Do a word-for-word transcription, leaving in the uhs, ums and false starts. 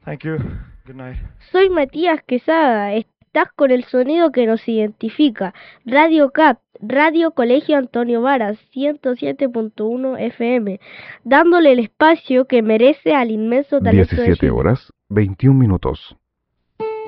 Thank you. Good night. Soy Matías Quesada. Estás con el sonido que nos identifica. Radio C A P, Radio Colegio Antonio Varas, ciento siete punto uno F M, dándole el espacio que merece al inmenso talento de diecisiete Chile. horas, veintiún minutos.